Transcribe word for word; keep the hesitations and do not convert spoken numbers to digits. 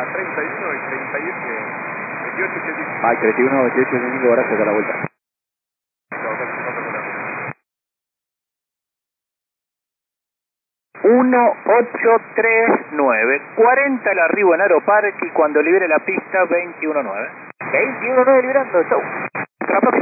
treinta y uno y treinta y ocho, veintiocho, ochenta y cinco. Ay, treinta y uno, veintiocho, ochenta y cinco, ahora se da la vuelta. uno ocho tres nueve, cuarenta el arribo en Aeroparque y cuando libere la pista veintiuno nueve. veintiuno nueve liberando, chau. Hasta la próxima.